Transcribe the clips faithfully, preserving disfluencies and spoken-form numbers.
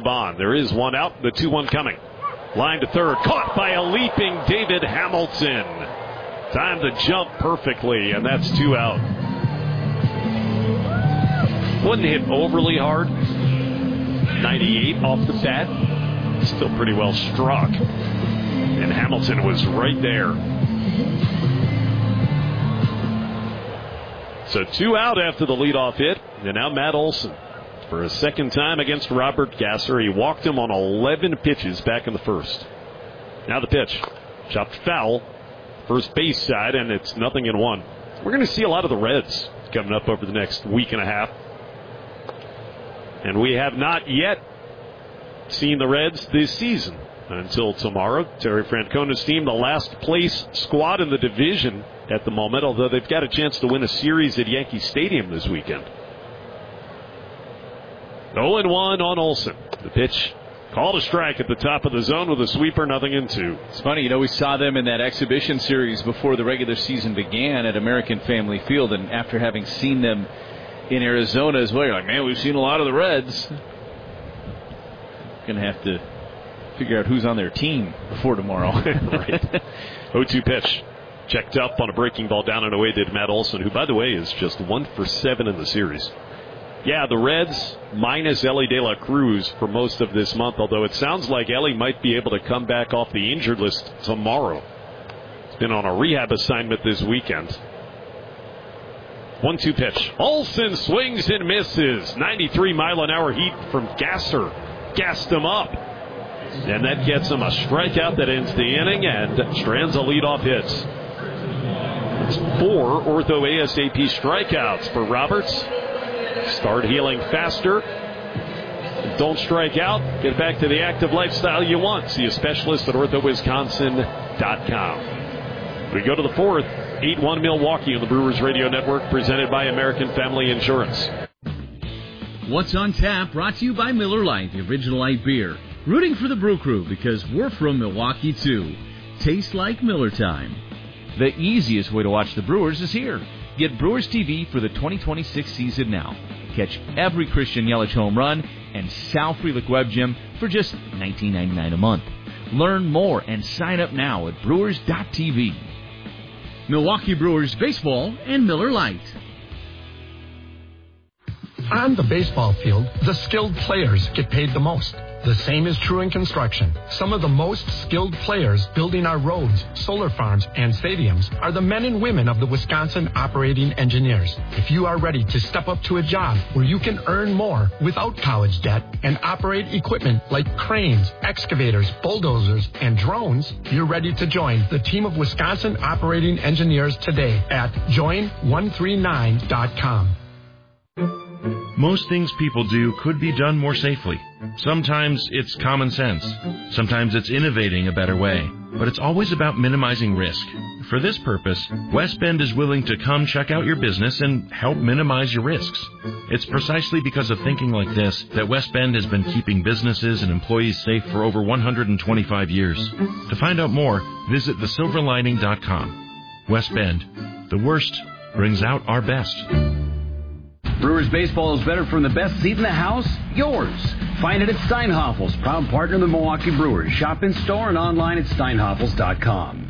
Bond. There is one out, the two one coming. Line to third, caught by a leaping David Hamilton. Time to jump perfectly, and that's two out. Wouldn't hit overly hard. ninety-eight off the bat. Still pretty well struck. And Hamilton was right there. So two out after the leadoff hit. And now Matt Olson for a second time against Robert Gasser. He walked him on eleven pitches back in the first. Now the pitch. Chopped foul. First base side, and it's nothing in one. We're going to see a lot of the Reds coming up over the next week and a half. And we have not yet seen the Reds this season until tomorrow. Terry Francona's team, the last place squad in the division at the moment, although they've got a chance to win a series at Yankee Stadium this weekend. oh and one on Olson. The pitch called a strike at the top of the zone with a sweeper, nothing in two. It's funny, you know, we saw them in that exhibition series before the regular season began at American Family Field, and after having seen them in Arizona as well, you're like, man, we've seen a lot of the Reds. Going to have to figure out who's on their team before tomorrow. Right. oh two pitch. Checked up on a breaking ball down and away did Matt Olson, who, by the way, is just one for seven in the series. Yeah, the Reds minus Ellie De La Cruz for most of this month, although it sounds like Ellie might be able to come back off the injured list tomorrow. He's been on a rehab assignment this weekend. one two pitch. Olson swings and misses. ninety-three mile an hour heat from Gasser. Gassed him up. And that gets him a strikeout that ends the inning, and Strands a leadoff hits. It's four ortho ASAP strikeouts for Roberts. Start healing faster. Don't strike out. Get back to the active lifestyle you want. See a specialist at ortho wisconsin dot com. We go to the fourth. eight one Milwaukee on the Brewers Radio Network, presented by American Family Insurance. What's on Tap, brought to you by Miller Lite, the original light beer. Rooting for the Brew Crew because we're from Milwaukee, too. Tastes like Miller time. The easiest way to watch the Brewers is here. Get Brewers T V for the twenty twenty-six season now. Catch every Christian Yelich home run and Sal Frelick Web Gym for just nineteen ninety-nine a month. Learn more and sign up now at brewers dot t v. Milwaukee Brewers Baseball and Miller Lite. On the baseball field, the skilled players get paid the most. The same is true in construction. Some of the most skilled players building our roads, solar farms, and stadiums are the men and women of the Wisconsin Operating Engineers. If you are ready to step up to a job where you can earn more without college debt and operate equipment like cranes, excavators, bulldozers, and drones, you're ready to join the team of Wisconsin Operating Engineers today at join one three nine dot com. Most things people do could be done more safely. Sometimes it's common sense. Sometimes it's innovating a better way. But it's always about minimizing risk. For this purpose, West Bend is willing to come check out your business and help minimize your risks. It's precisely because of thinking like this that West Bend has been keeping businesses and employees safe for over one hundred twenty-five years. To find out more, visit the silver lining dot com. West Bend. The worst brings out our best. Brewers baseball is better from the best seat in the house, yours. Find it at Steinhafels, proud partner of the Milwaukee Brewers. Shop in store and online at steinhafels dot com.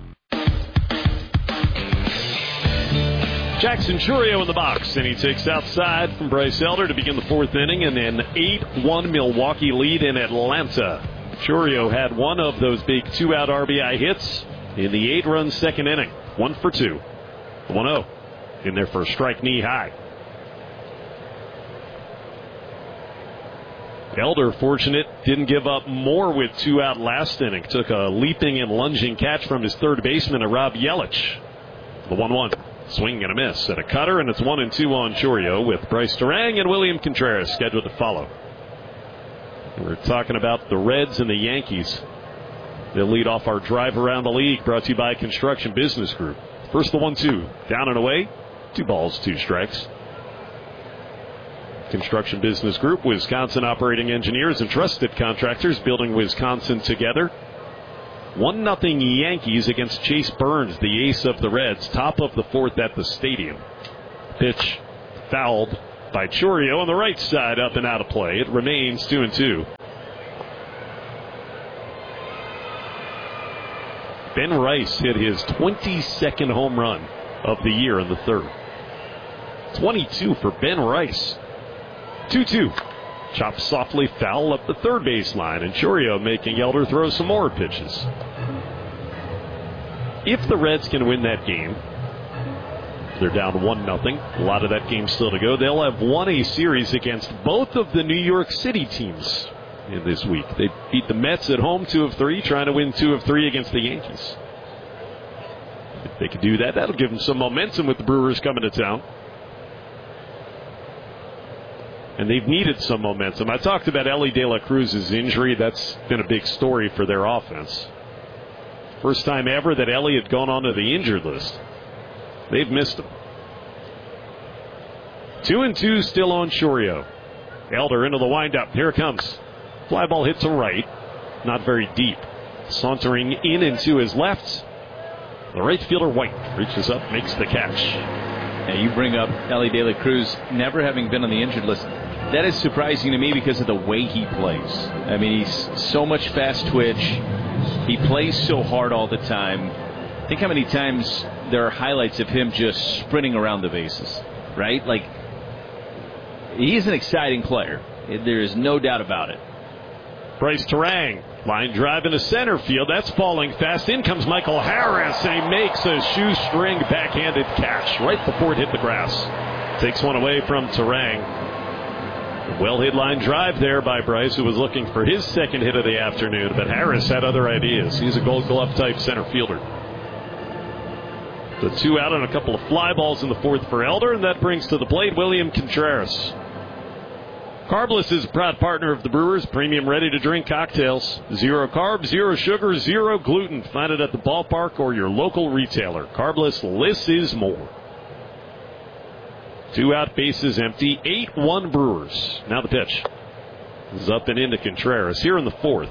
Jackson Chourio in the box, and he takes outside from Bryce Elder to begin the fourth inning, and an eight one Milwaukee lead in Atlanta. Chourio had one of those big two-out R B I hits in the eight-run second inning. One for two. one oh in there for a strike knee high. Elder, fortunate, didn't give up more with two out last inning. Took a leaping and lunging catch from his third baseman, Rob Yelich. The one one. Swing and a miss at a cutter, and it's one and two on Chourio with Bryce Durang and William Contreras scheduled to follow. We're talking about the Reds and the Yankees. They'll lead off our drive around the league, brought to you by Construction Business Group. First the one two. Down and away. Two balls, two strikes. Construction Business Group, Wisconsin Operating Engineers and Trusted Contractors, building Wisconsin together. one nothing Yankees against Chase Burns, the ace of the Reds, top of the fourth at the stadium. Pitch fouled by Chourio on the right side, up and out of play. It remains two and two. Ben Rice hit his twenty-second home run of the year in the third. twenty-two for Ben Rice. two two. Chopped softly foul up the third baseline, and Chourio making Elder throw some more pitches. If the Reds can win that game, they're down one nothing. A lot of that game still to go. They'll have won a series against both of the New York City teams in this week. They beat the Mets at home two of three, trying to win two of three against the Yankees. If they can do that, that'll give them some momentum with the Brewers coming to town. And they've needed some momentum. I talked about Elly De La Cruz's injury. That's been a big story for their offense. First time ever that Elly had gone onto the injured list. They've missed him. Two and two still on Chourio. Elder into the windup. Here it comes. Fly ball hit to right. Not very deep. Sauntering in and to his left. The right fielder White reaches up, makes the catch. Yeah, you bring up Elly De La Cruz never having been on the injured list. That is surprising to me because of the way he plays. I mean, he's so much fast twitch. He plays so hard all the time. Think how many times there are highlights of him just sprinting around the bases, right? Like, he's an exciting player. There is no doubt about it. Bryce Terang, line drive into center field. That's falling fast. In comes Michael Harris, and he makes a shoestring backhanded catch right before it hit the grass. Takes one away from Terang. Well hit line drive there by Bryce, who was looking for his second hit of the afternoon, but Harris had other ideas. He's a Gold Glove type center fielder. The two out and a couple of fly balls in the fourth for Elder, and that brings to the plate William Contreras. Carbless is a proud partner of the Brewers. Premium ready-to-drink cocktails. Zero carbs, zero sugar, zero gluten. Find it at the ballpark or your local retailer. Carbless, less is more. Two out, bases empty. eight one Brewers. Now the pitch. This is up and into Contreras here in the fourth.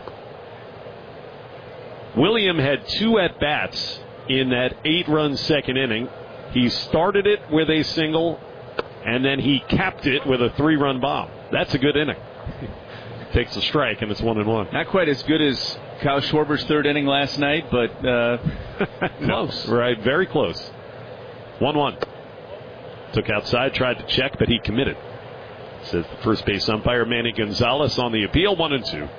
William had two at-bats in that eight-run second inning. He started it with a single, and then he capped it with a three-run bomb. That's a good inning. Takes a strike, and it's one and one. Not quite as good as Kyle Schwarber's third inning last night, but uh, close. No, right, very close. one one. Took outside, tried to check, but he committed. Says the first base umpire, Manny Gonzalez, on the appeal, one and two.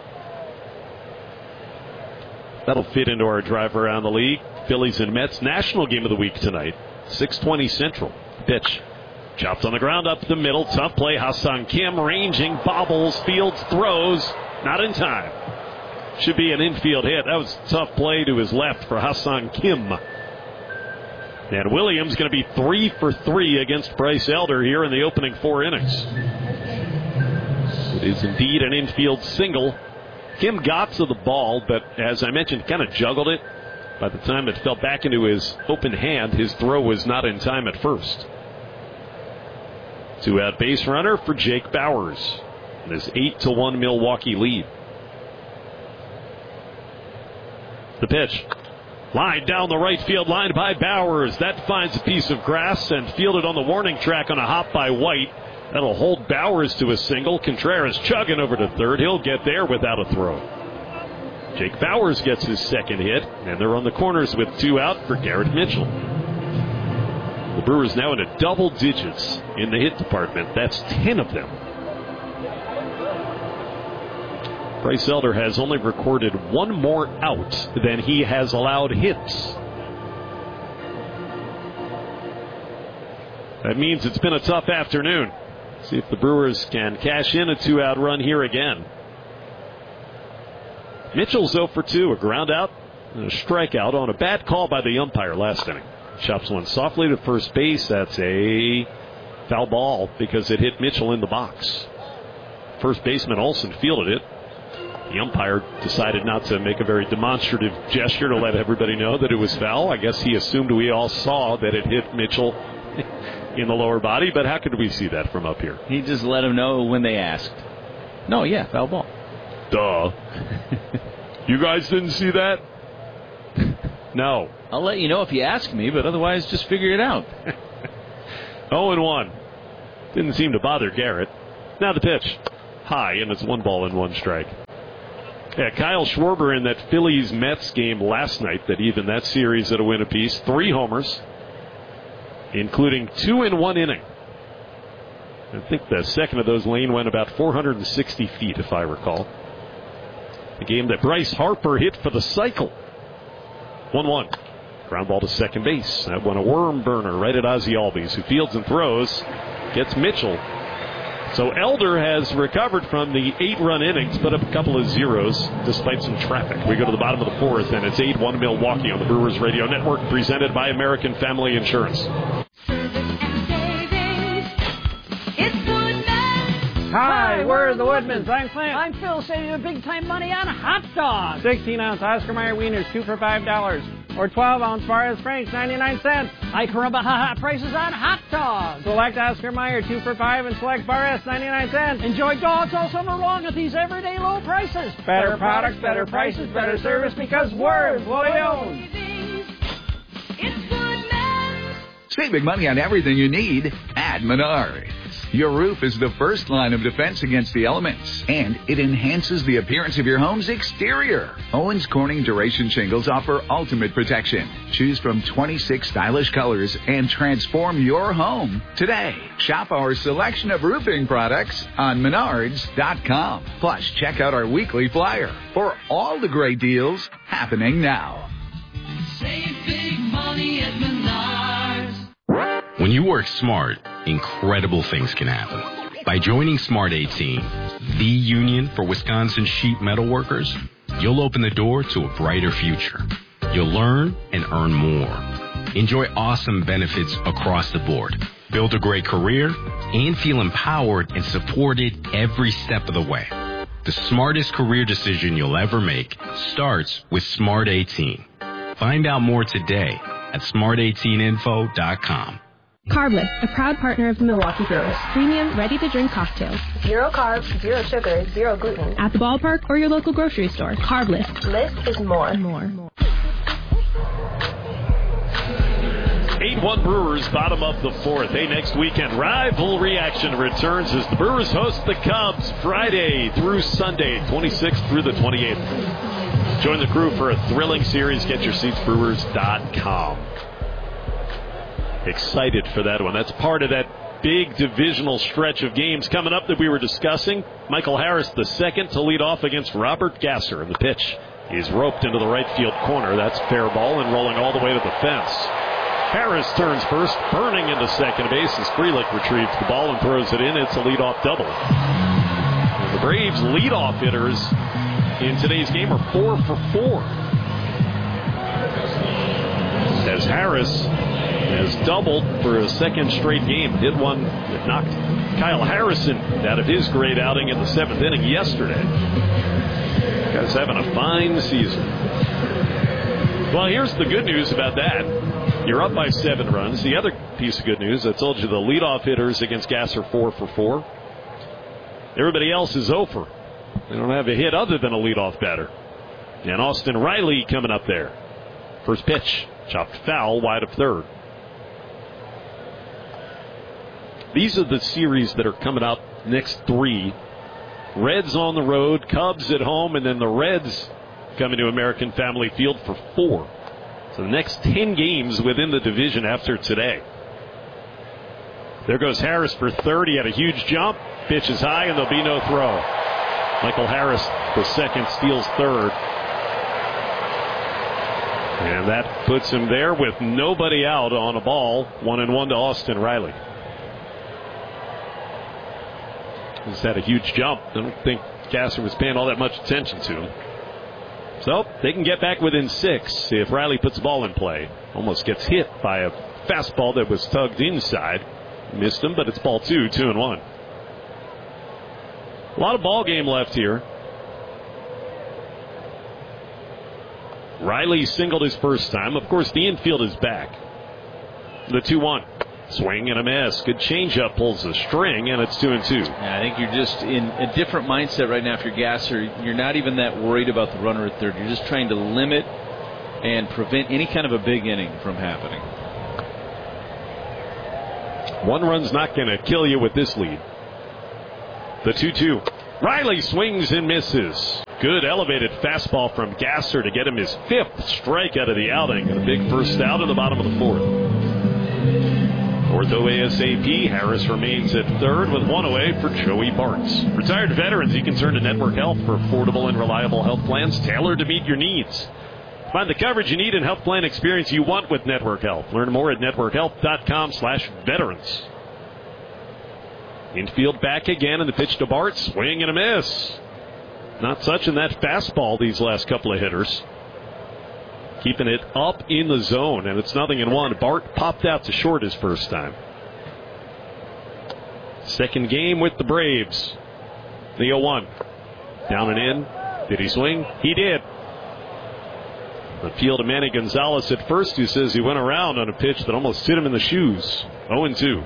That'll fit into our drive around the league. Phillies and Mets, national game of the week tonight. six twenty Central. Pitch. Chopped on the ground up the middle. Tough play. Ha-Seong Kim ranging, bobbles, fields, throws. Not in time. Should be an infield hit. That was a tough play to his left for Ha-Seong Kim. And Williams going to be three for three against Bryce Elder here in the opening four innings. It is indeed an infield single. Kim got to the ball, but as I mentioned, kind of juggled it. By the time it fell back into his open hand, his throw was not in time at first. Two-out base runner for Jake Bauers. And his eight to one Milwaukee lead. The pitch. Line down the right field line by Bauers. That finds a piece of grass and fielded on the warning track on a hop by White. That'll hold Bauers to a single. Contreras chugging over to third. He'll get there without a throw. Jake Bauers gets his second hit, and they're on the corners with two out for Garrett Mitchell. The Brewers now into double digits in the hit department. That's ten of them. Bryce Elder has only recorded one more out than he has allowed hits. That means it's been a tough afternoon. See if the Brewers can cash in a two-out run here again. Mitchell's oh for two, a ground out and a strikeout on a bad call by the umpire last inning. Chops one softly to first base. That's a foul ball because it hit Mitchell in the box. First baseman Olson fielded it. The umpire decided not to make a very demonstrative gesture to let everybody know that it was foul. I guess he assumed we all saw that it hit Mitchell in the lower body, but how could we see that from up here? He just let him know when they asked. No, yeah, foul ball. Duh. You guys didn't see that? No. I'll let you know if you ask me, but otherwise just figure it out. oh and one. Didn't seem to bother Garrett. Now the pitch. High, and it's one ball and one strike. Yeah, Kyle Schwarber in that Phillies-Mets game last night that evened that series at a win apiece. Three homers, including two in one inning. I think the second of those, Lane, went about four hundred sixty feet, if I recall. The game that Bryce Harper hit for the cycle. one one. Ground ball to second base. That one a worm burner right at Ozzie Albies, who fields and throws. Gets Mitchell. So Elder has recovered from the eight-run innings, put up a couple of zeros despite some traffic. We go to the bottom of the fourth, and it's eight one Milwaukee on the Brewers Radio Network, presented by American Family Insurance. Hi, we're the Woodmans. I'm Clint. I'm Phil, saving you big-time money on hot dogs. sixteen-ounce Oscar Mayer wieners, two for five dollars. Or twelve-ounce Barres Franks, ninety-nine cents. Hi, Caramba, ha-ha prices on hot dogs. Select Oscar Mayer, two for five, and select Barres, ninety-nine cents. Enjoy dogs all summer long at these everyday low prices. Better, better products, better prices, better service, because we're fully owned. Saving money on everything you need at Menards. Your roof is the first line of defense against the elements, and it enhances the appearance of your home's exterior. Owens Corning Duration Shingles offer ultimate protection. Choose from twenty-six stylish colors and transform your home today. Shop our selection of roofing products on Menards dot com. Plus, check out our weekly flyer for all the great deals happening now. Save big money at Menards. When you work smart, incredible things can happen. By joining Smart eighteen, the union for Wisconsin sheet metal workers, you'll open the door to a brighter future. You'll learn and earn more. Enjoy awesome benefits across the board. Build a great career and feel empowered and supported every step of the way. The smartest career decision you'll ever make starts with Smart eighteen. Find out more today at smart eighteen info dot com. Carbless, a proud partner of the Milwaukee Brewers. Premium, ready-to-drink cocktails. Zero carbs, zero sugar, zero gluten. At the ballpark or your local grocery store. Carbless. Less is more. More. more. eight one Brewers, bottom of the fourth. Hey, next weekend, rivalry action returns as the Brewers host the Cubs Friday through Sunday, twenty-sixth through the twenty-eighth. Join the crew for a thrilling series. Get your seats, brewers dot com. Excited for that one. That's part of that big divisional stretch of games coming up that we were discussing. Michael Harris, the second to lead off against Robert Gasser. And the pitch is roped into the right field corner. That's fair ball and rolling all the way to the fence. Harris turns first, burning into second base as Frelick retrieves the ball and throws it in. It's a leadoff double. And the Braves leadoff hitters in today's game are four for four. As Harris has doubled for a second straight game. Hit one that knocked Kyle Harrison out of his great outing in the seventh inning yesterday. Guy's having a fine season. Well, here's the good news about that. You're up by seven runs. The other piece of good news, I told you the leadoff hitters against Gasser four for four. Everybody else is over. They don't have a hit other than a leadoff batter. And Austin Riley coming up there. First pitch, chopped foul, wide of third. These are the series that are coming out next three. Reds on the road, Cubs at home, and then the Reds coming to American Family Field for four. So the next ten games within the division after today. There goes Harris for third. He had a huge jump. Pitch is high, and there'll be no throw. Michael Harris, the second, steals third. And that puts him there with nobody out on a ball. One and one to Austin Riley. He's had a huge jump. I don't think Gasser was paying all that much attention to him. So they can get back within six if Riley puts the ball in play. Almost gets hit by a fastball that was tugged inside. Missed him, but it's ball two, two and one. A lot of ball game left here. Riley singled his first time. Of course, the infield is back. The two one. Swing and a miss. Good changeup pulls the string, and it's two and two. Yeah, I think you're just in a different mindset right now for Gasser. You're not even that worried about the runner at third. You're just trying to limit and prevent any kind of a big inning from happening. One run's not going to kill you with this lead. The two two. Riley swings and misses. Good elevated fastball from Gasser to get him his fifth strikeout of the outing. And a big first out in the bottom of the fourth. Ortho ASAP. Harris remains at third with one away for Joey Bartz. Retired veterans, you can turn to Network Health for affordable and reliable health plans tailored to meet your needs. Find the coverage you need and health plan experience you want with Network Health. Learn more at networkhealth.com slash veterans. Infield back again, and the pitch to Bart. Swing and a miss. Not touching that fastball, these last couple of hitters. Keeping it up in the zone, and it's nothing in one. Bart popped out to short his first time. Second game with the Braves. The oh one. Down and in. Did he swing? He did. The field of Manny Gonzalez at first, who says he went around on a pitch that almost hit him in the shoes. oh and two.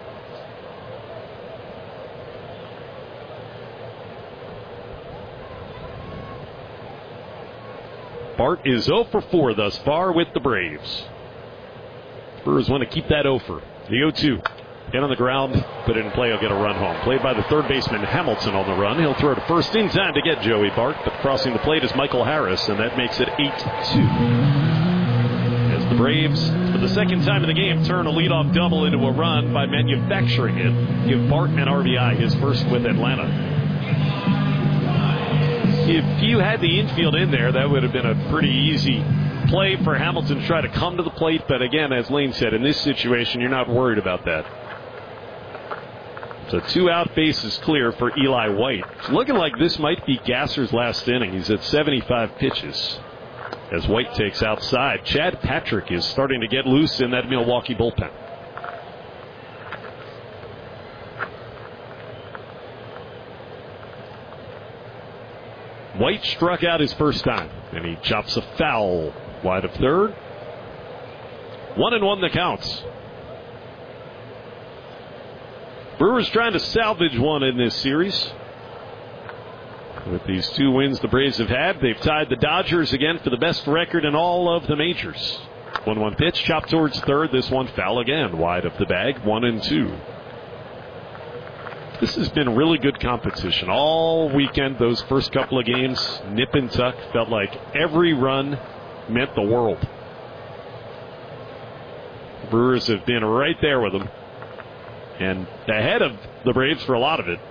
Bart is oh for four thus far with the Braves. Brewers want to keep that oh for. The oh two. Get on the ground, put it in play, he'll get a run home. Played by the third baseman Hamilton on the run. He'll throw to first in time to get Joey Bart, but crossing the plate is Michael Harris, and that makes it eight two. As the Braves, for the second time in the game, turn a leadoff double into a run by manufacturing it. Give Bart an R B I, his first with Atlanta. If you had the infield in there, that would have been a pretty easy play for Hamilton to try to come to the plate. But again, as Lane said, in this situation, you're not worried about that. So two out, bases clear for Eli White. It's looking like this might be Gasser's last inning. He's at seventy-five pitches as White takes outside. Chad Patrick is starting to get loose in that Milwaukee bullpen. White struck out his first time, and he chops a foul wide of third. One and one the counts. Brewers trying to salvage one in this series. With these two wins the Braves have had, they've tied the Dodgers again for the best record in all of the majors. one one pitch, chopped towards third. This one foul again, wide of the bag, one and two. This has been really good competition all weekend. Those first couple of games, nip and tuck, felt like every run meant the world. Brewers have been right there with them, and ahead of the Braves for a lot of it.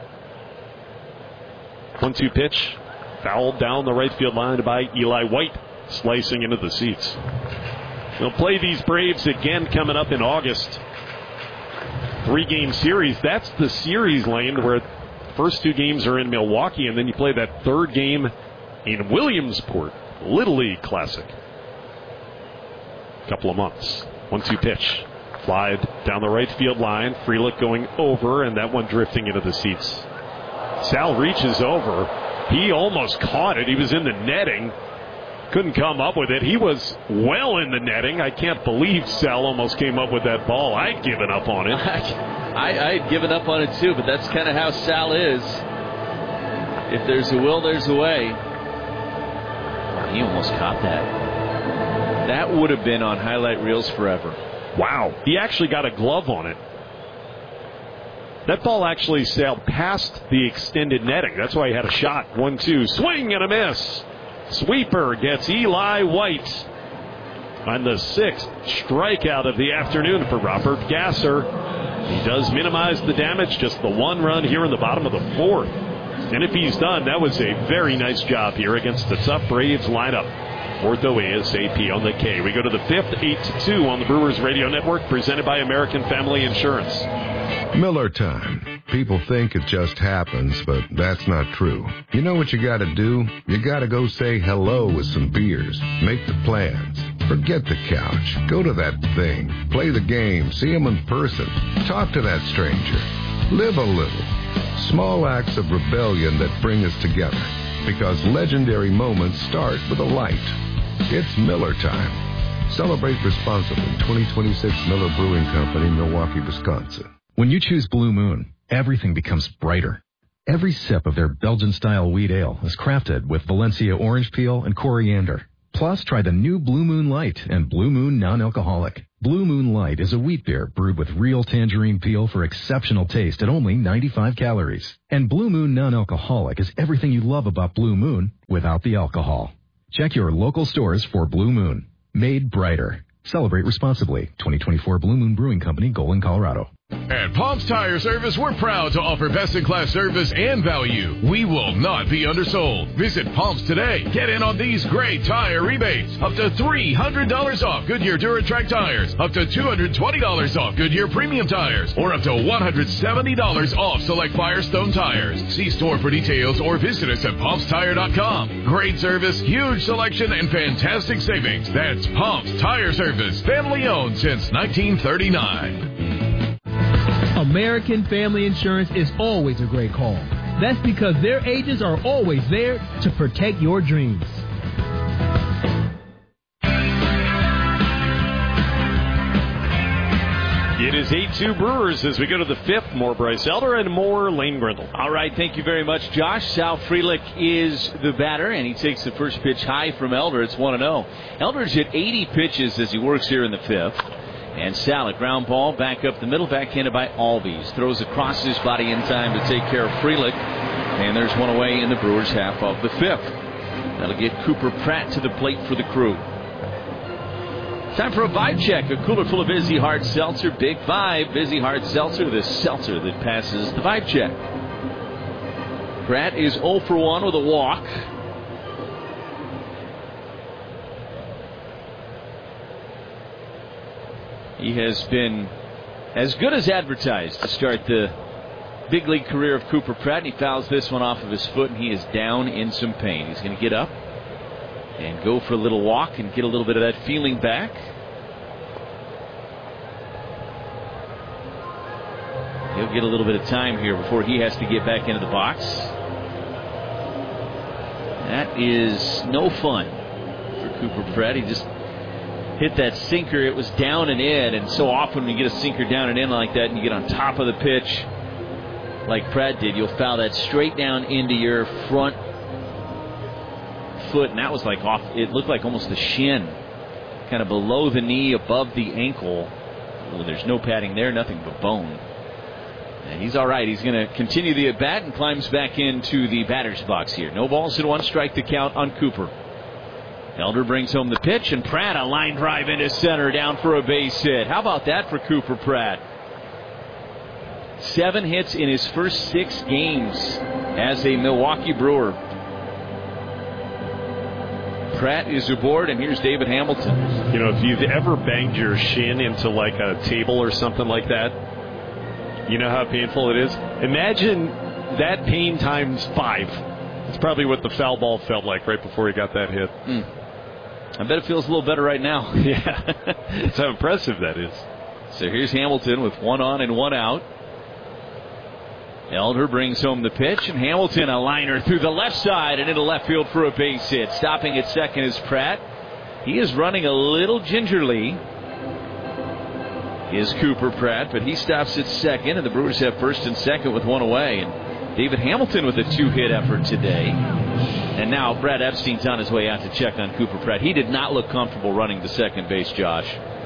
one two pitch, fouled down the right field line by Eli White, slicing into the seats. They'll play these Braves again coming up in August. Three-game series. That's the series, Lane, where the first two games are in Milwaukee, and then you play that third game in Williamsport. Little League Classic. Couple of months. one two pitch. Fly down the right field line. Frelick going over, and that one drifting into the seats. Sal reaches over. He almost caught it. He was in the netting. Couldn't come up with it. He was well in the netting. I can't believe Sal almost came up with that ball. I'd given up on it. I, I'd given up on it too, but that's kind of how Sal is. If there's a will, there's a way. He almost caught that. That would have been on highlight reels forever. Wow. He actually got a glove on it. That ball actually sailed past the extended netting. That's why he had a shot. one two. Swing and a miss. Sweeper gets Eli White on the sixth strikeout of the afternoon for Robert Gasser. He does minimize the damage, just the one run here in the bottom of the fourth. And if he's done, that was a very nice job here against the tough Braves lineup. Ortho ASAP on the K. We go to the fifth, eight to two on the Brewers Radio Network, presented by American Family Insurance. Miller time. People think it just happens, but that's not true. You know what you gotta do? You gotta go say hello with some beers. Make the plans. Forget the couch. Go to that thing. Play the game. See them in person. Talk to that stranger. Live a little. Small acts of rebellion that bring us together. Because legendary moments start with a light. It's Miller time. Celebrate responsibly. twenty twenty-six Miller Brewing Company, Milwaukee, Wisconsin. When you choose Blue Moon, everything becomes brighter. Every sip of their Belgian-style wheat ale is crafted with Valencia orange peel and coriander. Plus, try the new Blue Moon Light and Blue Moon Non-Alcoholic. Blue Moon Light is a wheat beer brewed with real tangerine peel for exceptional taste at only ninety-five calories. And Blue Moon Non-Alcoholic is everything you love about Blue Moon without the alcohol. Check your local stores for Blue Moon. Made brighter. Celebrate responsibly. twenty twenty-four Blue Moon Brewing Company, Golden, Colorado. At Palms Tire Service, we're proud to offer best-in-class service and value. We will not be undersold. Visit Palms today. Get in on these great tire rebates. Up to three hundred dollars off Goodyear DuraTrack tires. Up to two hundred twenty dollars off Goodyear Premium tires. Or up to one hundred seventy dollars off select Firestone tires. See store for details or visit us at palms tire dot com. Great service, huge selection, and fantastic savings. That's Palms Tire Service. Family owned since nineteen thirty-nine. American Family Insurance is always a great call. That's because their agents are always there to protect your dreams. It is eight two Brewers as we go to the fifth. More Bryce Elder and more Lane Grindle. All right, thank you very much, Josh. Sal Frelick is the batter, and he takes the first pitch high from Elder. It's one and oh. Elder's hit eighty pitches as he works here in the fifth. And Sal, a ground ball back up the middle, backhanded by Albies. Throws across his body in time to take care of Frelick. And there's one away in the Brewers' half of the fifth. That'll get Cooper Pratt to the plate for the Crew. Time for a vibe check. A cooler full of Vizzy Hard Seltzer. Big Vibe. Vizzy Hard Seltzer, the seltzer that passes the vibe check. Pratt is oh for one with a walk. He has been as good as advertised to start the big league career of Cooper Pratt. He fouls this one off of his foot, and he is down in some pain. He's going to get up and go for a little walk and get a little bit of that feeling back. He'll get a little bit of time here before he has to get back into the box. That is no fun for Cooper Pratt. He just hit that sinker. It was down and in, and so often when you get a sinker down and in like that and you get on top of the pitch like Pratt did, you'll foul that straight down into your front foot, and that was like off, it looked like almost the shin, kind of below the knee, above the ankle. Well, there's no padding there, nothing but bone. And he's all right. He's going to continue the at-bat and climbs back into the batter's box here. No balls and one strike to count on Cooper. Elder brings home the pitch, and Pratt a line drive into center, down for a base hit. How about that for Cooper Pratt? Seven hits in his first six games as a Milwaukee Brewer. Pratt is aboard, and here's David Hamilton. You know, if you've ever banged your shin into like a table or something like that, you know how painful it is? Imagine that pain times five. It's probably what the foul ball felt like right before he got that hit. Mm. I bet it feels a little better right now. Yeah, that's how impressive that is. So here's Hamilton with one on and one out. Elder brings home the pitch, and Hamilton a liner through the left side and into left field for a base hit. Stopping at second is Pratt. He is running a little gingerly, is Cooper Pratt, but he stops at second, and the Brewers have first and second with one away. And David Hamilton with a two-hit effort today. And now Brad Epstein's on his way out to check on Cooper Pratt. He did not look comfortable running to second base, Josh.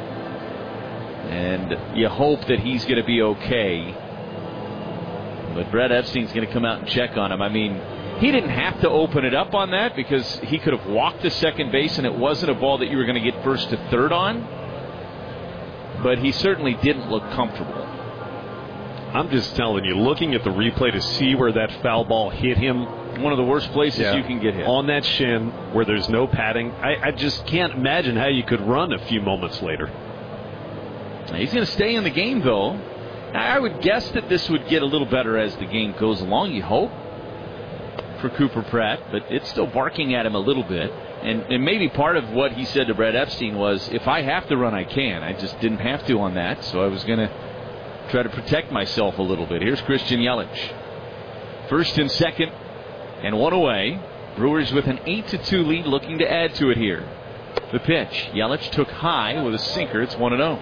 And you hope that he's going to be okay. But Brad Epstein's going to come out and check on him. I mean, he didn't have to open it up on that because he could have walked to second base and it wasn't a ball that you were going to get first to third on. But he certainly didn't look comfortable. I'm just telling you, looking at the replay to see where that foul ball hit him. One of the worst places yeah. you can get hit. On that shin where there's no padding. I, I just can't imagine how you could run a few moments later. He's going to stay in the game, though. I would guess that this would get a little better as the game goes along, you hope, for Cooper Pratt. But it's still barking at him a little bit. And, and maybe part of what he said to Brad Epstein was, if I have to run, I can. I just didn't have to on that, so I was going to try to protect myself a little bit. Here's Christian Yelich. First and second, and one away. Brewers with an eight to two lead, looking to add to it here. The pitch. Yelich took high with a sinker. It's one and oh.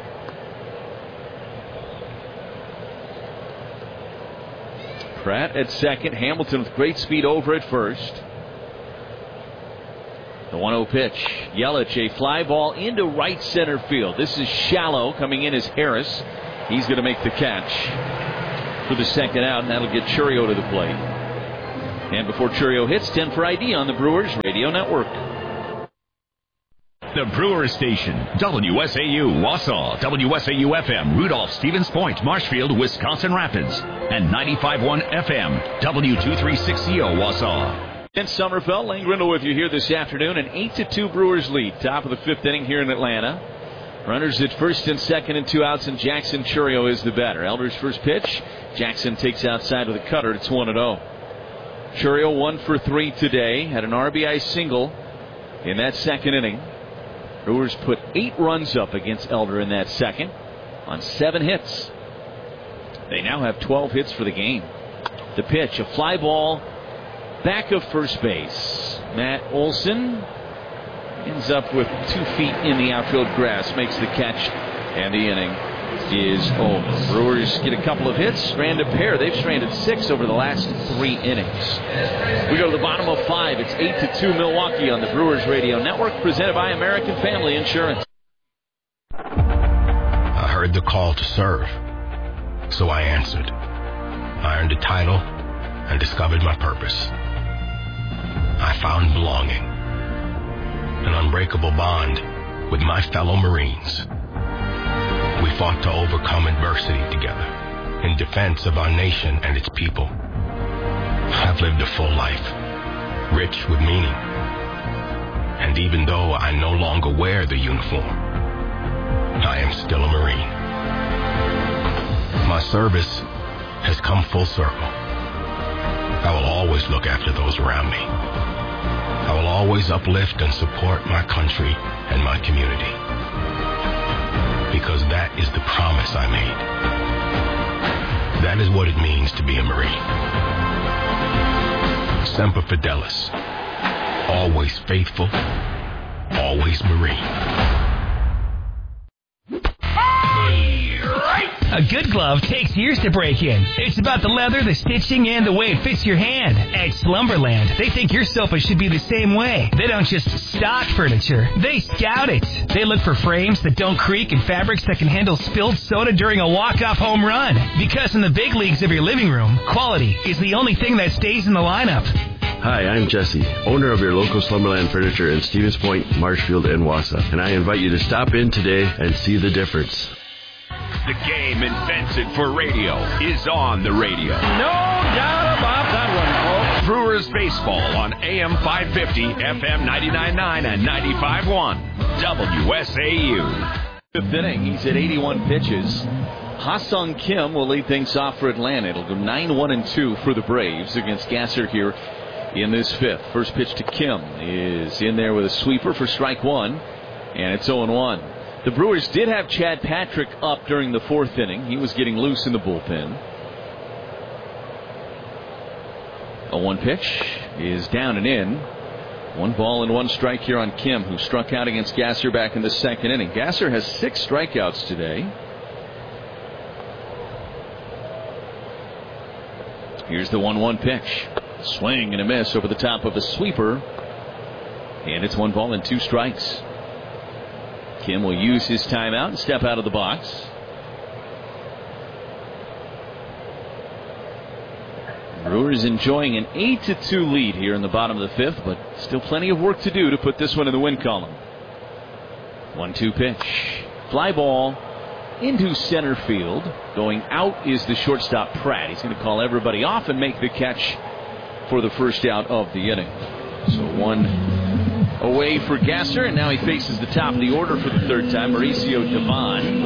Pratt at second. Hamilton with great speed over at first. The one oh pitch. Yelich, a fly ball into right center field. This is shallow. Coming in is Harris. He's going to make the catch for the second out, and that'll get Chourio to the plate. And before Chourio hits, ten for I D on the Brewers Radio Network. The Brewers Station, W S A U, Wausau, W S A U F M, Rudolph, Stevens Point, Marshfield, Wisconsin Rapids, and ninety-five point one F M, W two thirty-six C O, Wausau. And Sommerfeld, Lane Grindle with you here this afternoon. An eight to two Brewers lead. Top of the fifth inning here in Atlanta. Runners at first and second and two outs, and Jackson Chourio is the batter. Elder's first pitch. Jackson takes outside with a cutter. It's one and oh. Chourio one for three today. Had an R B I single in that second inning. Brewers put eight runs up against Elder in that second on seven hits. They now have twelve hits for the game. The pitch, a fly ball back of first base. Matt Olson ends up with two feet in the outfield grass, makes the catch, and the inning is over. Brewers get a couple of hits, strand a pair. They've stranded six over the last three innings. We go to the bottom of five. It's eight to two Milwaukee on the Brewers Radio Network, presented by American Family Insurance. I heard the call to serve, so I answered. I earned a title and discovered my purpose. I found belonging, an unbreakable bond with my fellow Marines. We fought to overcome adversity together in defense of our nation and its people. I've lived a full life, rich with meaning. And even though I no longer wear the uniform, I am still a Marine. My service has come full circle. I will always look after those around me. I will always uplift and support my country and my community. Because that is the promise I made. That is what it means to be a Marine. Semper Fidelis. Always faithful. Always Marine. A good glove takes years to break in. It's about the leather, the stitching, and the way it fits your hand. At Slumberland, they think your sofa should be the same way. They don't just stock furniture, they scout it. They look for frames that don't creak and fabrics that can handle spilled soda during a walk-off home run. Because in the big leagues of your living room, quality is the only thing that stays in the lineup. Hi, I'm Jesse, owner of your local Slumberland Furniture in Stevens Point, Marshfield, and Wausau. And I invite you to stop in today and see the difference. The game invented for radio is on the radio. No doubt about that one, folks. Brewers baseball on A M five fifty, F M ninety-nine point nine, and ninety-five point one W S A U. Fifth inning, he's at eighty-one pitches. Ha-Sung Kim will lead things off for Atlanta. It'll go nine one and two for the Braves against Gasser here in this fifth. First pitch to Kim is in there with a sweeper for strike one, and it's oh and one. The Brewers did have Chad Patrick up during the fourth inning. He was getting loose in the bullpen. A one pitch is down and in. One ball and one strike here on Kim, who struck out against Gasser back in the second inning. Gasser has six strikeouts today. Here's the one one pitch. Swing and a miss over the top of a sweeper. And it's one ball and two strikes. Kim will use his timeout and step out of the box. Brewers enjoying an eight to two lead here in the bottom of the fifth, but still plenty of work to do to put this one in the win column. one two pitch. Fly ball into center field. Going out is the shortstop Pratt. He's going to call everybody off and make the catch for the first out of the inning. So one away for Gasser, and now he faces the top of the order for the third time, Mauricio Dubon.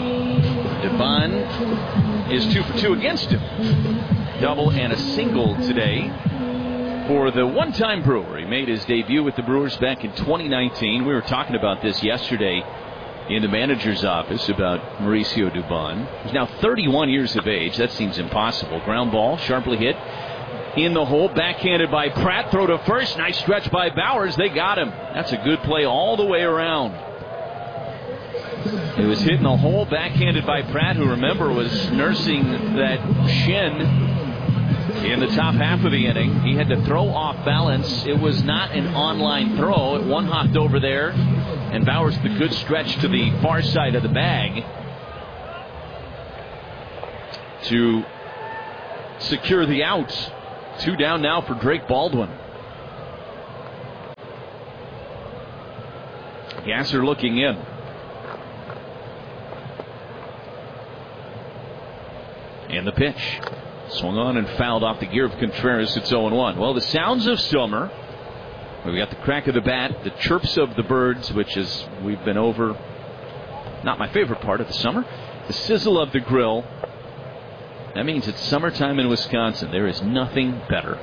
Dubon is two for two against him. Double and a single today for the one-time Brewer. He made his debut with the Brewers back in twenty nineteen. We were talking about this yesterday in the manager's office about Mauricio Dubon. He's now thirty-one years of age. That seems impossible. Ground ball, sharply hit in the hole, backhanded by Pratt. Throw to first. Nice stretch by Bowers. They got him. That's a good play all the way around. It was hit in the hole, backhanded by Pratt, who, remember, was nursing that shin in the top half of the inning. He had to throw off balance. It was not an on-line throw. It one-hopped over there, and Bowers the good stretch to the far side of the bag to secure the out. Two down now for Drake Baldwin. Gasser looking in. And the pitch. Swung on and fouled off the gear of Contreras. It's oh and one. Well, the sounds of summer. We've got the crack of the bat, the chirps of the birds, which is, we've been over, not my favorite part of the summer. The sizzle of the grill. That means it's summertime in Wisconsin. There is nothing better.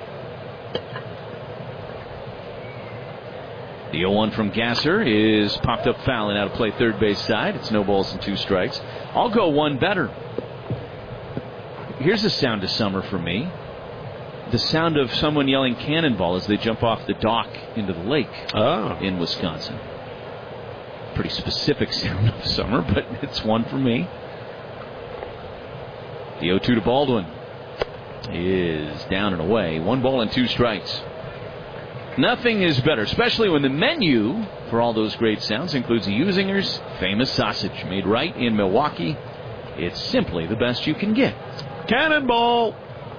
The oh one from Gasser is popped up foul and out of play third base side. It's no balls and two strikes. I'll go one better. Here's the sound of summer for me. The sound of someone yelling cannonball as they jump off the dock into the lake oh. in Wisconsin. Pretty specific sound of summer, but it's one for me. The oh two to Baldwin is down and away. One ball and two strikes. Nothing is better, especially when the menu for all those great sounds includes Usinger's famous sausage, made right in Milwaukee. It's simply the best you can get. Cannonball!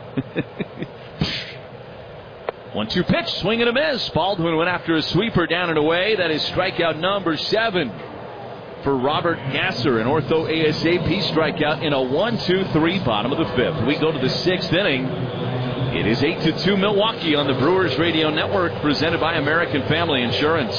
one two pitch, swing and a miss. Baldwin went after a sweeper down and away. That is strikeout number seven for Robert Gasser, an ortho A S A P strikeout in a one two three bottom of the fifth. We go to the sixth inning. It is eight to two Milwaukee on the Brewers Radio Network, presented by American Family Insurance.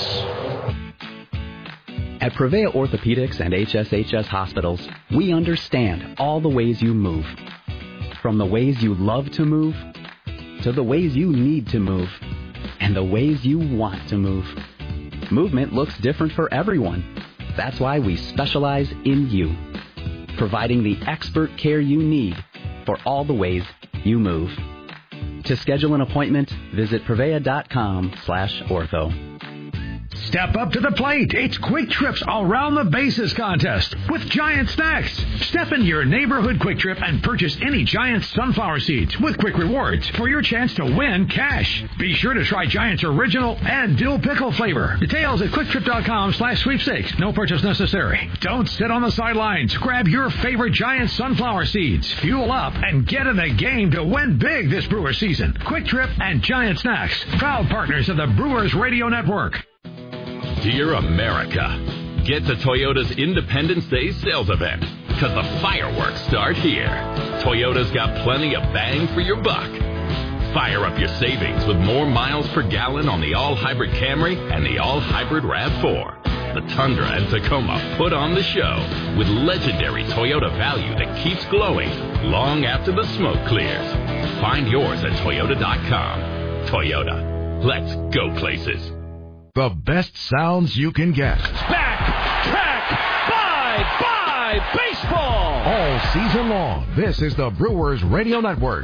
At Prevea Orthopedics and H S H S Hospitals, we understand all the ways you move. From the ways you love to move, to the ways you need to move, and the ways you want to move. Movement looks different for everyone. That's why we specialize in you, providing the expert care you need for all the ways you move. To schedule an appointment, visit Prevea.com slash ortho. Step up to the plate. It's Quick Trip's Around the Bases contest with Giant Snacks. Step into your neighborhood Quick Trip and purchase any Giant sunflower seeds with Quick Rewards for your chance to win cash. Be sure to try Giant's original and dill pickle flavor. Details at QuickTrip.com slash sweepstakes. No purchase necessary. Don't sit on the sidelines. Grab your favorite Giant sunflower seeds. Fuel up and get in the game to win big this Brewer season. Quick Trip and Giant Snacks, proud partners of the Brewers Radio Network. Dear America, get to Toyota's Independence Day sales event, because the fireworks start here. Toyota's got plenty of bang for your buck. Fire up your savings with more miles per gallon on the all-hybrid Camry and the all-hybrid RAV four. The Tundra and Tacoma put on the show with legendary Toyota value that keeps glowing long after the smoke clears. Find yours at Toyota dot com. Toyota, let's go places. The best sounds you can get. Back, track, bye, bye, baseball. All season long, this is the Brewers Radio Network.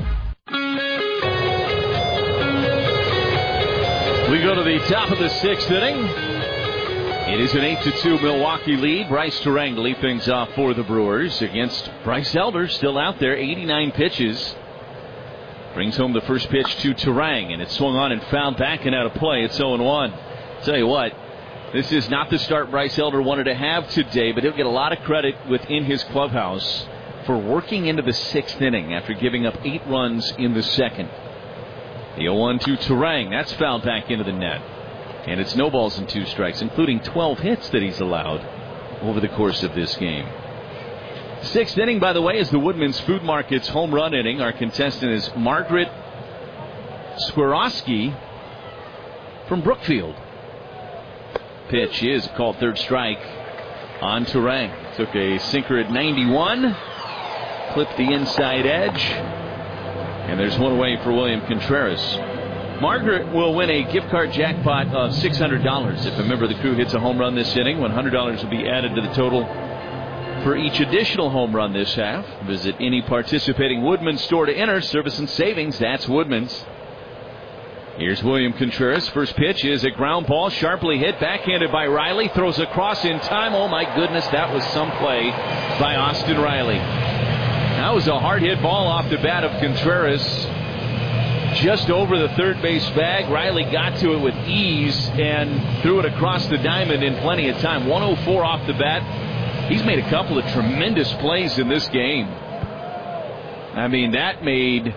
We go to the top of the sixth inning. It is an eight to two Milwaukee lead. Bryce Terang to lead things off for the Brewers against Bryce Elder, still out there, eighty-nine pitches. Brings home the first pitch to Terang, and it's swung on and fouled back and out of play. It's oh and one. Tell you what, this is not the start Bryce Elder wanted to have today, but he'll get a lot of credit within his clubhouse for working into the sixth inning after giving up eight runs in the second. The oh one to Terang. That's fouled back into the net. And it's no balls and two strikes, including twelve hits that he's allowed over the course of this game. Sixth inning, by the way, is the Woodman's Food Market's home run inning. Our contestant is Margaret Swarovski from Brookfield. Pitch is called third strike on Terang. Took a sinker at ninety-one. Clipped the inside edge. And there's one away for William Contreras. Margaret will win a gift card jackpot of six hundred dollars. If a member of the crew hits a home run this inning, one hundred dollars will be added to the total for each additional home run this half. Visit any participating Woodman's store to enter. Service and savings, that's Woodman's. Here's William Contreras. First pitch is a ground ball, sharply hit, backhanded by Riley. Throws across in time. Oh, my goodness, that was some play by Austin Riley. That was a hard hit ball off the bat of Contreras. Just over the third base bag. Riley got to it with ease and threw it across the diamond in plenty of time. one oh four off the bat. He's made a couple of tremendous plays in this game. I mean, that made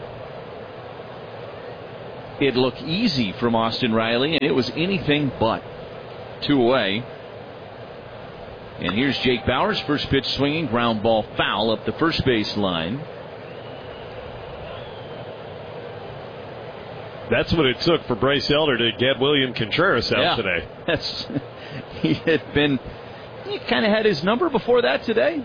it look easy from Austin Riley, and it was anything but. Two away. And here's Jake Bauers. First pitch swinging. Ground ball foul up the first base line. That's what it took for Bryce Elder to get William Contreras out yeah, today. That's, he had been, he kind of had his number before that today.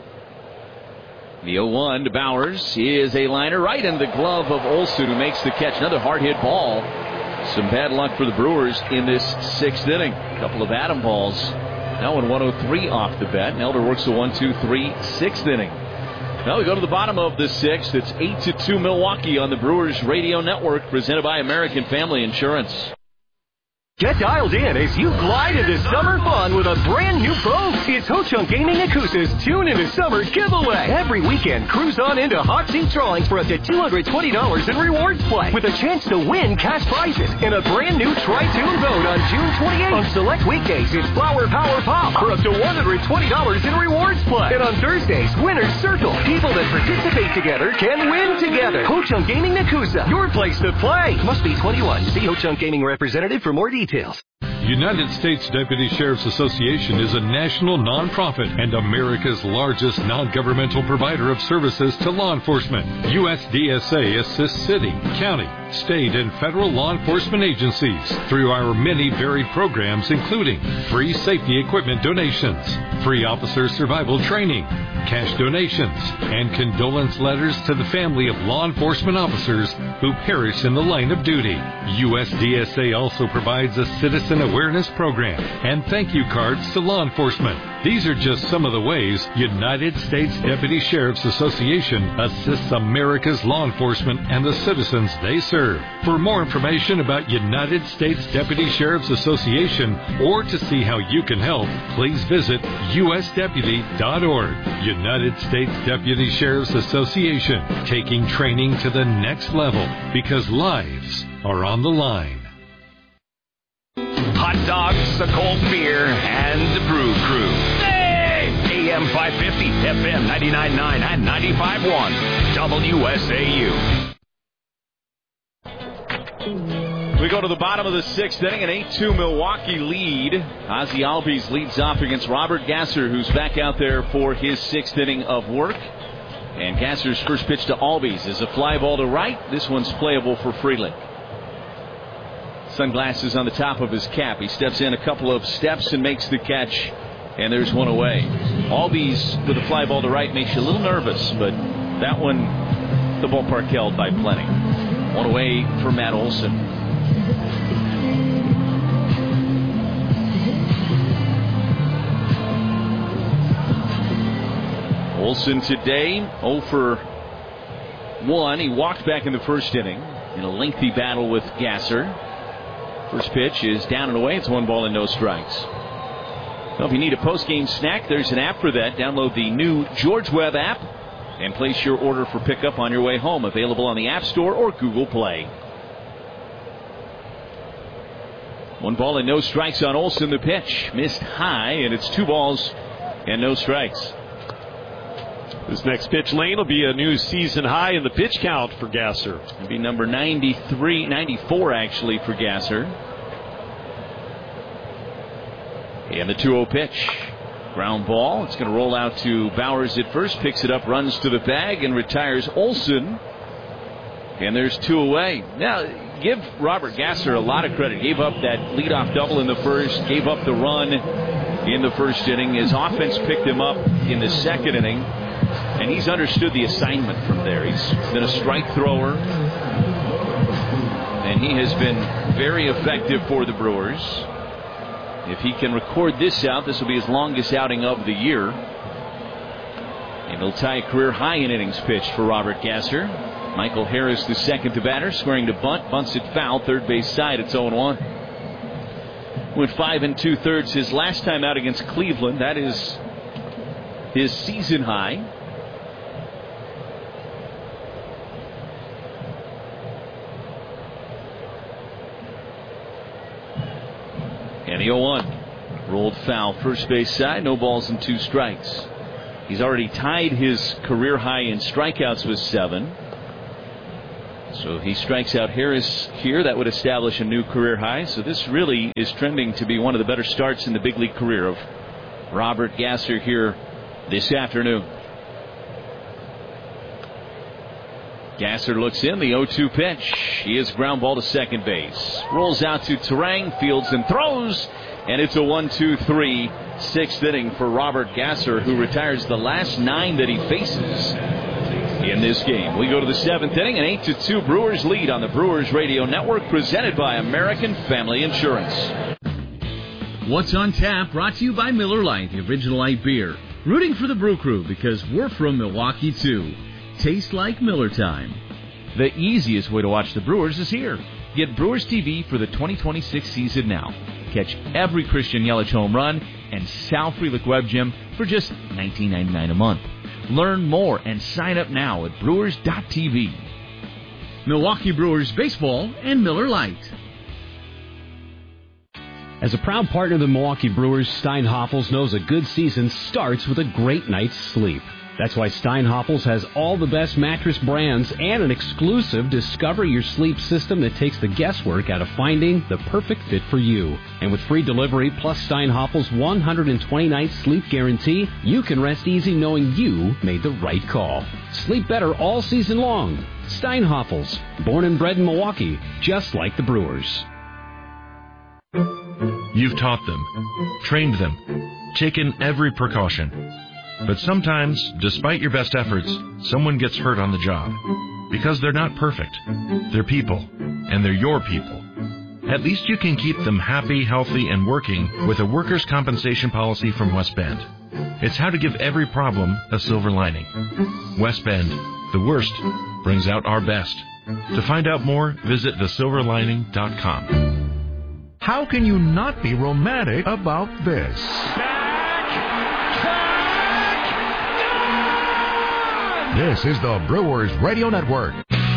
The oh one to Bauers is a liner right in the glove of Olson, who makes the catch. Another hard hit ball. Some bad luck for the Brewers in this sixth inning. A couple of atom balls. That one one oh three off the bat. And Elder works the one, two, three, sixth inning. Now we go to the bottom of the sixth. It's eight to two Milwaukee on the Brewers Radio Network, presented by American Family Insurance. Get dialed in as you glide into summer fun with a brand new boat. It's Ho Chunk Gaming Yakuza's Tune into Summer giveaway. Every weekend, cruise on into hot seat drawings for up to two hundred twenty dollars in rewards play with a chance to win cash prizes in a brand new Tri-Tune boat on June twenty-eighth. On select weekdays, it's Flower Power Pop for up to one hundred twenty dollars in rewards play. And on Thursdays, Winner's Circle. People that participate together can win together. Ho Chunk Gaming Yakuza, your place to play. Must be twenty-one. See Ho Chunk Gaming representative for more details. Details. United States Deputy Sheriff's Association is a national nonprofit and America's largest non-governmental provider of services to law enforcement. U S D S A assists city, county, state, and federal law enforcement agencies through our many varied programs, including free safety equipment donations, free officer survival training, cash donations, and condolence letters to the family of law enforcement officers who perish in the line of duty. U S D S A also provides a citizen awareness program and thank you cards to law enforcement. These are just some of the ways United States Deputy Sheriff's Association assists America's law enforcement and the citizens they serve. For more information about United States Deputy Sheriff's Association or to see how you can help, please visit U S deputy dot org. United States Deputy Sheriff's Association, taking training to the next level because lives are on the line. Hot dogs, a cold beer, and the Brew Crew. Hey! A M five fifty, F M ninety-nine point nine, and ninety-five point one. W S A U. We go to the bottom of the sixth inning, an eight two Milwaukee lead. Ozzie Albies leads off against Robert Gasser, who's back out there for his sixth inning of work. And Gasser's first pitch to Albies is a fly ball to right. This one's playable for Freeland. Sunglasses on the top of his cap. He steps in a couple of steps and makes the catch, and there's one away. Albies with a fly ball to right makes you a little nervous, but that one, the ballpark held by plenty. One away for Matt Olson. Olson today oh for one. He walked back in the first inning in a lengthy battle with Gasser. First pitch is down and away. It's one ball and no strikes. Well, if you need a post-game snack, there's an app for that. Download the new George Webb app and place your order for pickup on your way home. Available on the App Store or Google Play. One ball and no strikes on Olson. The pitch missed high, and it's two balls and no strikes. This next pitch lane will be a new season high in the pitch count for Gasser. It'll be number ninety-three, ninety-four actually for Gasser. And the two oh pitch. Ground ball. It's going to roll out to Bauers at first. Picks it up, runs to the bag, and retires Olson. And there's two away. Now, give Robert Gasser a lot of credit. Gave up that leadoff double in the first. Gave up the run in the first inning. His offense picked him up in the second inning. And he's understood the assignment from there. He's been a strike thrower. And he has been very effective for the Brewers. If he can record this out, this will be his longest outing of the year. And he'll tie a career high in innings pitched for Robert Gasser. Michael Harris, the second to batter, squaring to bunt. Bunts it foul, third base side. It's oh one. Went five and two-thirds his last time out against Cleveland. That is his season high. And the oh one. Rolled foul, first base side, no balls and two strikes. He's already tied his career high in strikeouts with seven. So if he strikes out Harris here, that would establish a new career high. So this really is trending to be one of the better starts in the big league career of Robert Gasser here this afternoon. Gasser looks in, the oh two pitch. He is ground ball to second base. Rolls out to Terang, fields and throws. And it's a one two three, sixth inning for Robert Gasser, who retires the last nine that he faces in this game. We go to the seventh inning, an eight to two Brewers lead on the Brewers Radio Network, presented by American Family Insurance. What's on Tap, brought to you by Miller Lite, the original light beer. Rooting for the Brew Crew because we're from Milwaukee, too. Taste like Miller time. The easiest way to watch the Brewers is here. Get Brewers T V for the twenty twenty-six season now. Catch every Christian Yelich home run and Sal Frelick Web Gym for just nineteen ninety-nine a month. Learn more and sign up now at brewers dot t v. Milwaukee Brewers Baseball and Miller Lite. As a proud partner of the Milwaukee Brewers, Steinhoffels knows a good season starts with a great night's sleep. That's why Steinhoffels has all the best mattress brands and an exclusive Discover Your Sleep system that takes the guesswork out of finding the perfect fit for you. And with free delivery plus Steinhoffels' one hundred twenty night sleep guarantee, you can rest easy knowing you made the right call. Sleep better all season long. Steinhoffels, born and bred in Milwaukee, just like the Brewers. You've taught them, trained them, taken every precaution. But sometimes, despite your best efforts, someone gets hurt on the job. Because they're not perfect. They're people. And they're your people. At least you can keep them happy, healthy, and working with a workers' compensation policy from West Bend. It's how to give every problem a silver lining. West Bend, the worst, brings out our best. To find out more, visit the silver lining dot com. How can you not be romantic about this? This is the Brewers Radio Network.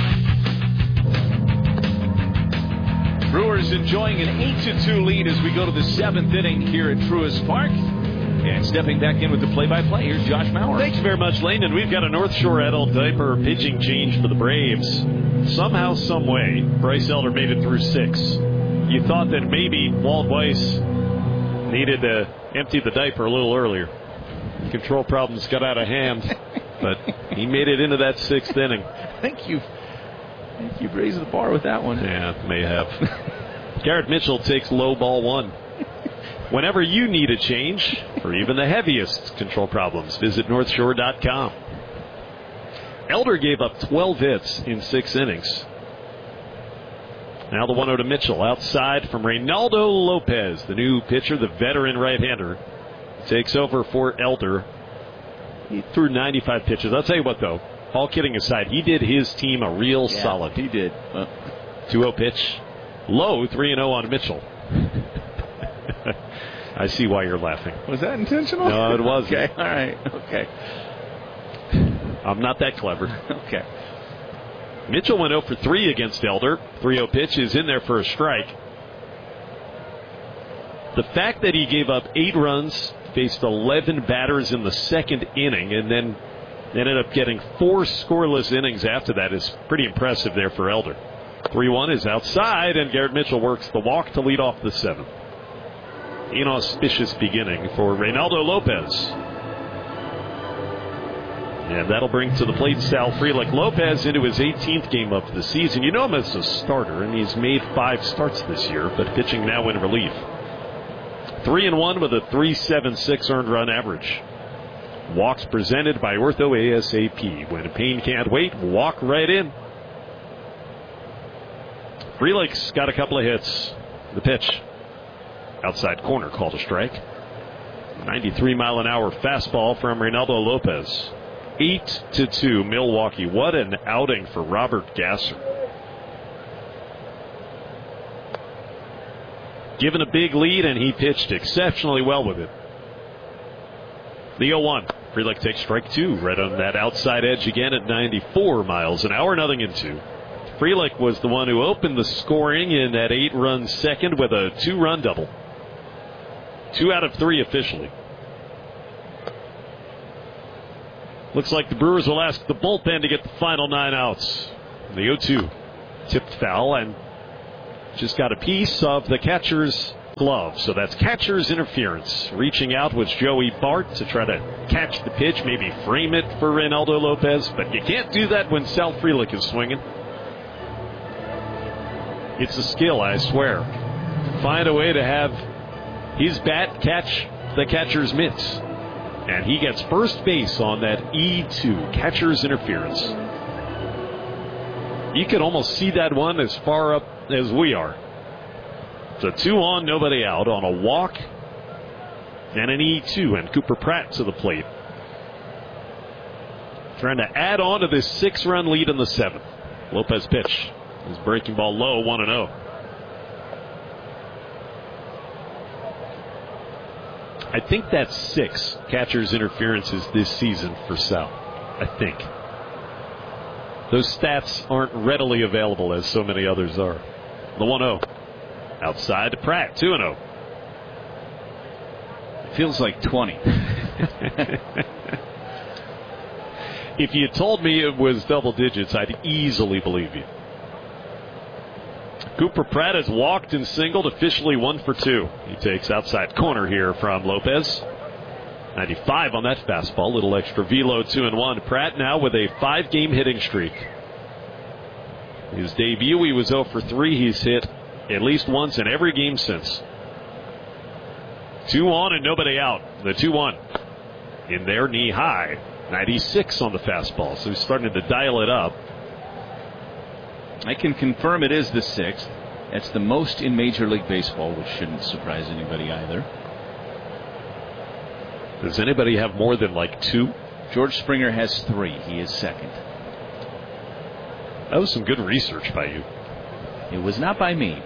Brewers enjoying an eight to two lead as we go to the seventh inning here at Truist Park. And stepping back in with the play-by-play, here's Josh Mauer. Thank you very much, Lane. And we've got a North Shore adult diaper pitching change for the Braves. Somehow, some way, Bryce Elder made it through six. You thought that maybe Walt Weiss needed to empty the diaper a little earlier. Control problems got out of hand. But he made it into that sixth inning. I think you've, I think you've raised the bar with that one. Yeah, may have. Garrett Mitchell takes low ball one. Whenever you need a change, or even the heaviest control problems, visit north shore dot com. Elder gave up twelve hits in six innings. Now the one oh to Mitchell. Outside from Reynaldo Lopez, the new pitcher, the veteran right-hander. Takes over for Elder. He threw ninety-five pitches. I'll tell you what, though. All kidding aside, he did his team a real yeah, solid. He did. Uh, two oh pitch. Low, three and oh on Mitchell. I see why you're laughing. Was that intentional? No, it wasn't. Okay, all right. Okay. I'm not that clever. Okay. Mitchell went oh for three against Elder. three oh pitch is in there for a strike. The fact that he gave up eight runs, faced eleven batters in the second inning, and then ended up getting four scoreless innings after that is pretty impressive there for Elder. three one is outside, and Garrett Mitchell works the walk to lead off the seventh. Inauspicious beginning for Reynaldo Lopez. And that'll bring to the plate Sal Frelick. Lopez into his eighteenth game of the season. You know him as a starter, and he's made five starts this year, but pitching now in relief. Three and one with a three seven six earned run average. Walks presented by Ortho A S A P. When pain can't wait, walk right in. Frelick's got a couple of hits. The pitch. Outside corner called a strike. ninety-three mile an hour fastball from Reynaldo Lopez. eight to two Milwaukee. What an outing for Robert Gasser. Given a big lead, and he pitched exceptionally well with it. The oh one. Frelick takes strike two, right on that outside edge again at ninety-four miles an hour, nothing in two. Frelick was the one who opened the scoring in that eight-run second with a two-run double. Two out of three officially. Looks like the Brewers will ask the bullpen to get the final nine outs. The oh two tipped foul and just got a piece of the catcher's glove. So that's catcher's interference. Reaching out was Joey Bart to try to catch the pitch, maybe frame it for Reynaldo Lopez, but you can't do that when Sal Frelick is swinging. It's a skill, I swear. Find a way to have his bat catch the catcher's mitts. And he gets first base on that E two, catcher's interference. You can almost see that one as far up as we are. So two on, nobody out on a walk and an E two, and Cooper Pratt to the plate. Trying to add on to this six-run lead in the seventh. Lopez pitch. His breaking ball low, one and oh. I think that's six catcher's interferences this season for Sal. I think. Those stats aren't readily available as so many others are. The one oh. Outside to Pratt, two and oh. Feels like twenty. If you told me it was double digits, I'd easily believe you. Cooper Pratt has walked and singled, officially one for two. He takes outside corner here from Lopez. ninety-five on that fastball, little extra velo, two and one. Pratt now with a five-game hitting streak. His debut, he was oh for three. He's hit at least once in every game since. Two on and nobody out. The two one in there, knee high. ninety-six on the fastball, so he's starting to dial it up. I can confirm it is the sixth. That's the most in Major League Baseball, which shouldn't surprise anybody either. Does anybody have more than like two? George Springer has three. He is second. That was some good research by you. It was not by me.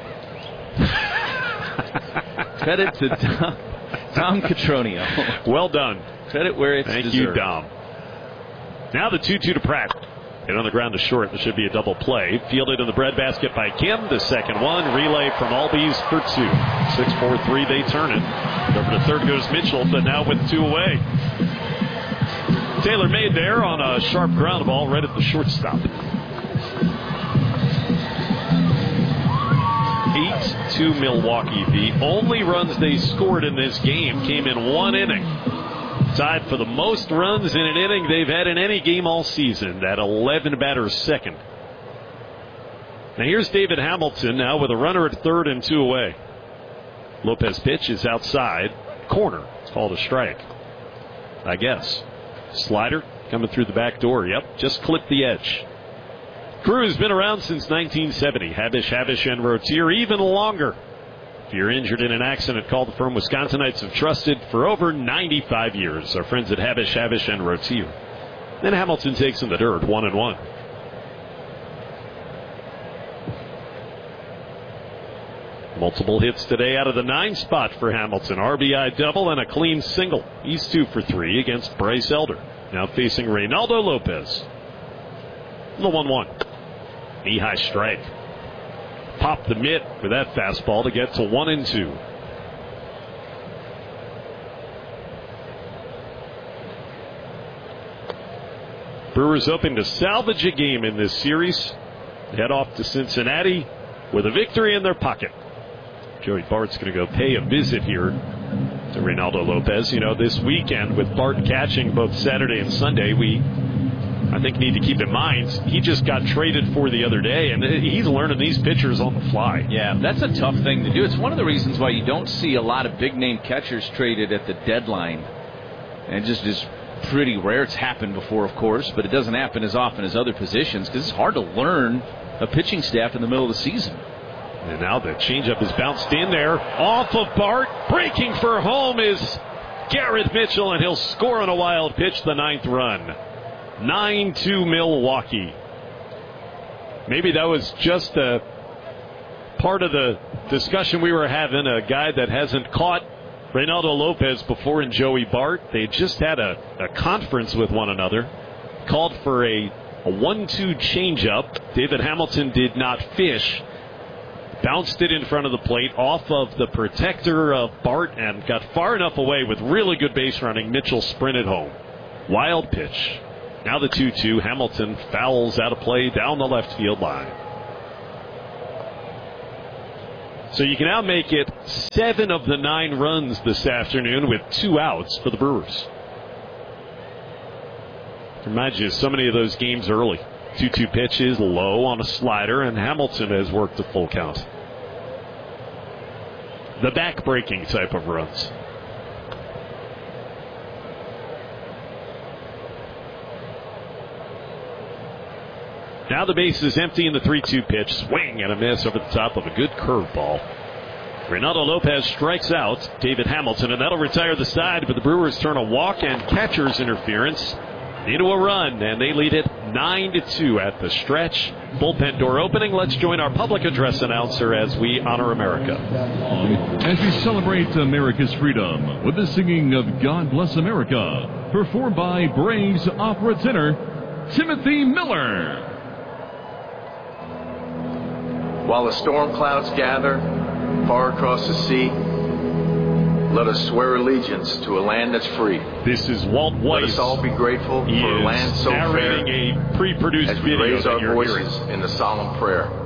Credit to Dom, Dom Catronio. Well done. Credit where it's Thank deserved. you, Dom. Now the two two to Pratt. Hit on the ground to short. There should be a double play. Fielded in the breadbasket by Kim. The second one. Relay from Albies for two. six four three, they turn it. Over to third goes Mitchell, but now with two away. Taylor made there on a sharp ground ball right at the shortstop. eight two Milwaukee. The only runs they scored in this game came in one inning. Tied for the most runs in an inning they've had in any game all season. That eleven batter second. Now here's David Hamilton now with a runner at third and two away. Lopez pitch is outside. Corner. It's called a strike, I guess. Slider coming through the back door. Yep, just clipped the edge. Crew's been around since nineteen seventy. Habish, Habish, and Rotier even longer. If you're injured in an accident, call the firm Wisconsinites have trusted for over ninety-five years. Our friends at Habish, Habish, and Rotier. Then Hamilton takes in the dirt, one and one. Multiple hits today out of the nine spot for Hamilton. R B I double and a clean single. He's two for three against Bryce Elder. Now facing Reynaldo Lopez. The one one. Knee-high strike. Popped the mitt with that fastball to get to one and two. Brewers hoping to salvage a game in this series. Head off to Cincinnati with a victory in their pocket. Joey Bart's going to go pay a visit here to Reynaldo Lopez. You know, this weekend with Bart catching both Saturday and Sunday, we, I think, need to keep in mind he just got traded for the other day, and he's learning these pitchers on the fly. Yeah, that's a tough thing to do. It's one of the reasons why you don't see a lot of big-name catchers traded at the deadline. And it just is pretty rare. It's happened before, of course, but it doesn't happen as often as other positions because it's hard to learn a pitching staff in the middle of the season. And now the changeup is bounced in there. Off of Bart. Breaking for home is Garrett Mitchell, and he'll score on a wild pitch, the ninth run. nine two Milwaukee. Maybe that was just a part of the discussion we were having. A guy that hasn't caught Reynaldo Lopez before in Joey Bart. They just had a, a conference with one another. Called for a, a one two changeup. David Hamilton did not fish. bounced it in front of the plate off of the protector of Bart and got far enough away with really good base running. Mitchell sprinted home. Wild pitch. Now the two two. Hamilton fouls out of play down the left field line. So you can now make it seven of the nine runs this afternoon with two outs for the Brewers. Reminds you of so many of those games early. two two pitch is low on a slider, and Hamilton has worked a full count. The back-breaking type of runs. Now the base is empty in the three two pitch. Swing and a miss over the top of a good curveball. Reynaldo Lopez strikes out David Hamilton, and that'll retire the side, but the Brewers turn a walk and catcher's interference into a run, and they lead it nine to two at the stretch. Bullpen door opening. Let's join our public address announcer as we honor America. As we celebrate America's freedom with the singing of God Bless America, performed by Braves opera tenor Timothy Miller. While the storm clouds gather far across the sea, let us swear allegiance to a land that's free. This is Walt Weiss. Let us all be grateful he for a land so fair a pre-produced as we video raise our you're voices hearing. in the solemn prayer.